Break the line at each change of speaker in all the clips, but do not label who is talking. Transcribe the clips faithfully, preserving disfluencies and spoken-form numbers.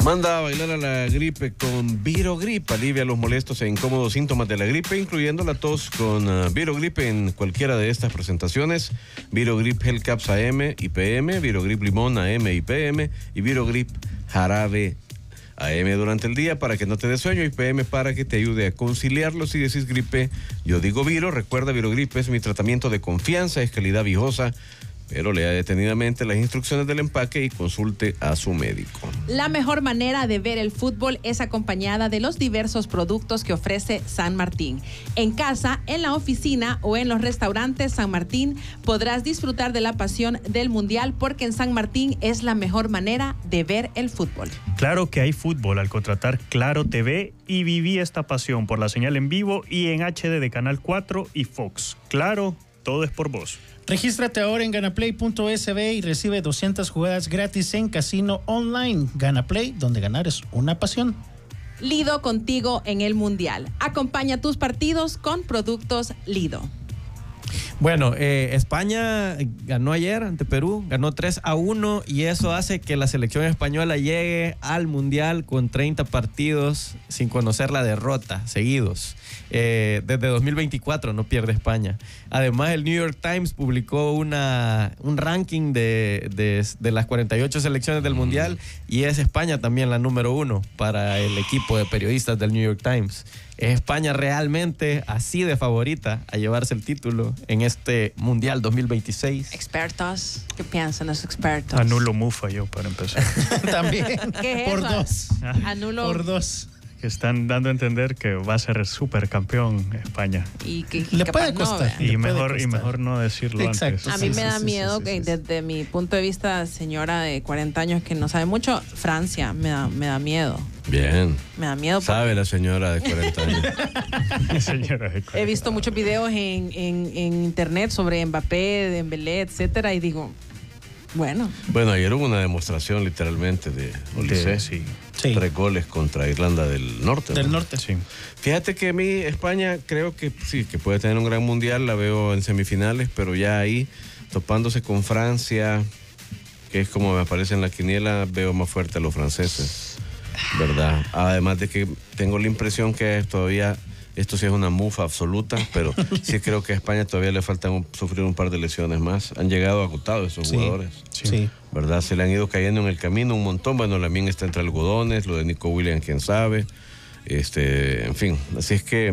Manda a bailar a la gripe con Virogrip. Alivia los molestos e incómodos síntomas de la gripe, incluyendo la tos, con uh, Virogrip en cualquiera de estas presentaciones. Virogrip Gel Caps A M y P M, Virogrip Limón A M y P M y Virogrip Jarabe A M durante el día para que no te dé sueño y P M para que te ayude a conciliarlo. Si decís gripe, yo digo Viro. Recuerda, Virogrip es mi tratamiento de confianza, es calidad viejosa, pero lea detenidamente las instrucciones del empaque y consulte a su médico.
La mejor manera de ver el fútbol es acompañada de los diversos productos que ofrece San Martín. En casa, en la oficina o en los restaurantes San Martín podrás disfrutar de la pasión del Mundial, porque en San Martín es la mejor manera de ver el fútbol.
Claro que hay fútbol al contratar Claro T V y viví esta pasión por la señal en vivo y en H D de Canal cuatro y Fox. Claro, todo es por vos.
Regístrate ahora en ganaplay punto es be y recibe doscientas jugadas gratis en casino online. Ganaplay, donde ganar es una pasión.
Lido, contigo en el Mundial. Acompaña tus partidos con productos Lido.
Bueno, eh, España ganó ayer ante Perú, ganó tres a uno y eso hace que la selección española llegue al Mundial con treinta partidos sin conocer la derrota seguidos. Eh, desde dos mil veinticuatro no pierde España. Además, el New York Times publicó una, un ranking de, de, de las cuarenta y ocho selecciones del Mundial y es España también la número uno para el equipo de periodistas del New York Times. ¿Es España realmente así de favorita a llevarse el título en este Mundial dos mil veintiséis?
Expertos, ¿qué piensan los expertos?
Anulo Mufa yo para empezar.
También.
¿Qué es
Por
eso?
dos.
Anulo.
Por dos.
Que están dando a entender que va a ser supercampeón España.
Y que, que
Le
capaz
puede
no,
costar.
¿ve?
Y
Le puede
mejor, y
costar.
mejor no decirlo
Exacto.
antes.
A mí
Sí,
me
sí,
da
sí,
miedo
sí,
que
sí, sí.
desde mi punto de vista, señora de cuarenta años que no sabe mucho, Francia me da, me da miedo.
Bien.
Me da miedo. porque
Sabe la señora de cuarenta años.
Señora de
He visto muchos videos en, en, en internet sobre Mbappé, Dembélé, etcétera, y digo, bueno.
Bueno, ayer hubo una demostración literalmente de Olise.
Sí.
Sí.
Tres goles contra Irlanda del Norte.
Del
¿no?
norte.
Sí.
Fíjate que a mí España creo que sí, que puede tener un gran mundial, la veo en semifinales, pero ya ahí, topándose con Francia, que es como me aparece en la quiniela, veo más fuerte a los franceses, ¿verdad? Además de que tengo la impresión que todavía, esto sí es una mufa absoluta, pero sí creo que a España todavía le faltan un, sufrir un par de lesiones más. Han llegado agotados esos
Sí.
jugadores.
Sí. Sí.
¿Verdad? Se le han ido cayendo en el camino un montón. Bueno, Lamine está entre algodones, lo de Nico Williams, quién sabe. Este, en fin, así es que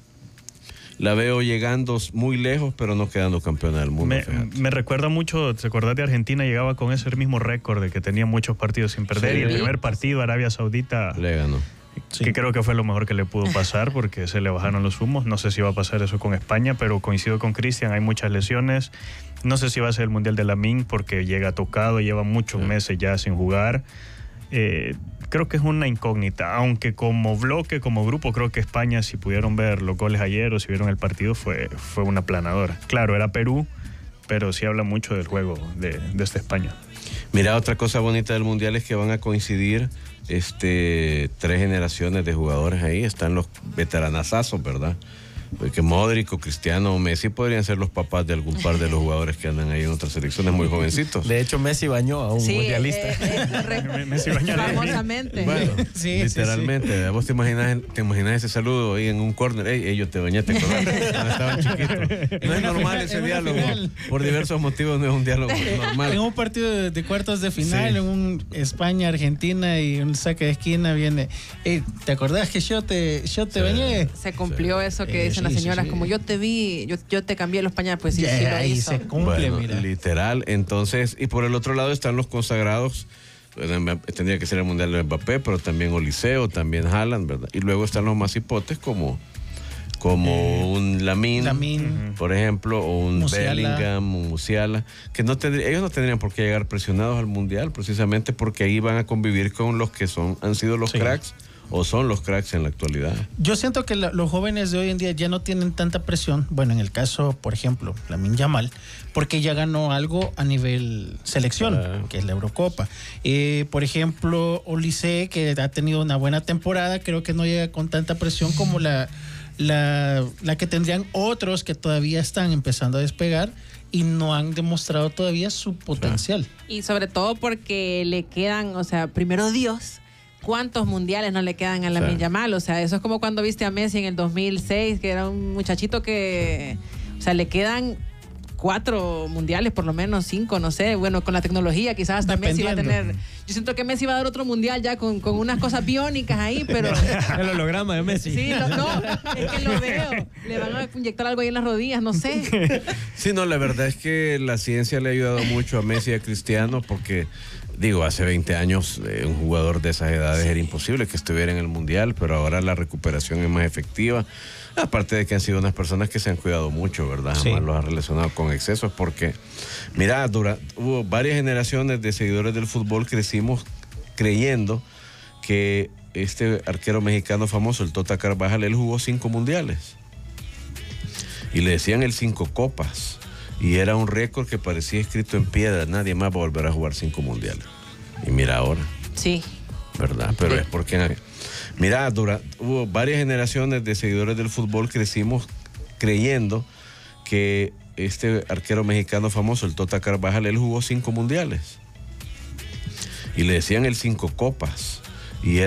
la veo llegando muy lejos, pero no quedando campeona del mundo.
Me,
fíjate.
me recuerda mucho, ¿te acordás de Argentina? Llegaba con ese mismo récord de que tenía muchos partidos sin perder.
Sí.
Y el primer partido, Arabia Saudita,
Le ganó.
Sí.
que creo que fue lo mejor que le pudo pasar porque se le bajaron los humos. No sé si va a pasar eso con España, pero coincido con Cristian, hay muchas lesiones. No sé si va a ser el Mundial de Lamine porque llega tocado, lleva muchos meses ya sin jugar. Eh, creo que es una incógnita, aunque como bloque, como grupo, creo que España, si pudieron ver los goles ayer o si vieron el partido, fue, fue una aplanadora. Claro, era Perú, pero sí habla mucho del juego de, de esta España.
Mira, otra cosa bonita del mundial es que van a coincidir este, tres generaciones de jugadores ahí. Están los veteranazazos, ¿verdad? Porque Modric o Cristiano o Messi podrían ser los papás de algún par de los jugadores que andan ahí en otras selecciones muy jovencitos.
De hecho, Messi bañó a un
Sí,
mundialista.
eh, eh, re-
Messi baña de-
famosamente.
Bueno,
Sí,
literalmente. Vos te imaginas, te imaginas ese saludo ahí en un corner. Ey, ellos te bañaste con cuando estaban chiquitos. No es normal ese
En una
diálogo.
final.
Por diversos motivos no es un diálogo
En
normal.
un partido de, de cuartos de final,
Sí.
en un España-Argentina y un saque de esquina viene, "Ey, ¿te acordás que yo te, yo te
Sí.
bañé?
Se cumplió eso que
Eh,
dicen las
sí, sí,
señoras,
sí.
como yo te vi, yo, yo te cambié los pañales, pues sí,
Ya,
sí lo
ahí
hizo.
se cumple,
Bueno,
mira.
literal. Entonces, y por el otro lado están los consagrados. Bueno, tendría que ser el mundial de Mbappé, pero también Oliseo, también Haaland, ¿verdad? Y luego están los más hipotes como, como
Eh,
un Lamine,
Lamine.
por ejemplo, o un
Musiala.
Bellingham, un Musiala, que no tendría, ellos no tendrían por qué llegar presionados al mundial, precisamente porque ahí van a convivir con los que son, han sido los
Sí.
cracks o son los cracks en la actualidad.
Yo siento que la- los jóvenes de hoy en día ya no tienen tanta presión. Bueno, en el caso, por ejemplo, Lamine Yamal, porque ya ganó algo a nivel selección,
Ah.
que es la Eurocopa. Eh, por ejemplo, Olise, que ha tenido una buena temporada, creo que no llega con tanta presión como la, la, la que tendrían otros que todavía están empezando a despegar y no han demostrado todavía su potencial.
Y sobre todo porque le quedan, o sea, primero Dios, ¿cuántos mundiales no le quedan a Lamine Yamal? O sea, eso es como cuando viste a Messi en el dos mil seis, que era un muchachito que, o sea, le quedan cuatro mundiales, por lo menos cinco, no sé. Bueno, con la tecnología quizás hasta Messi va a tener... Yo siento que Messi va a dar otro mundial ya con, con unas cosas biónicas ahí, pero...
El holograma de Messi.
Sí, no, no, es que lo veo. Le van a inyectar algo ahí en las rodillas, no sé.
Sí, no, la verdad es que la ciencia le ha ayudado mucho a Messi y a Cristiano porque... Digo, hace veinte años eh, un jugador de esas edades era imposible que estuviera en el Mundial, pero ahora la recuperación es más efectiva. Aparte de que han sido unas personas que se han cuidado mucho, ¿verdad? Jamás sí. los han relacionado con excesos porque, mira, dura, hubo varias generaciones de seguidores del fútbol, crecimos creyendo que este arquero mexicano famoso, el Tota Carvajal, él jugó cinco mundiales. Y le decían el cinco copas. Y era un récord que parecía escrito en piedra. Nadie más va a volver a jugar cinco mundiales. Y mira ahora.
Sí.
¿Verdad? Pero sí. es porque... Mira, dura, hubo varias generaciones de seguidores del fútbol, crecimos creyendo que este arquero mexicano famoso, el Tota Carvajal, él jugó cinco mundiales. Y le decían el cinco copas.